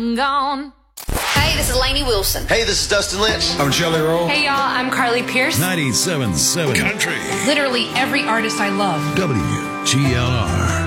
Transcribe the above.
Gone. Hey, this is Lainey Wilson. Hey, this is Dustin Lynch. I'm Shelley Roll. Hey, y'all, I'm Carly Pierce. 97.7 Country. Literally every artist I love. WGLR.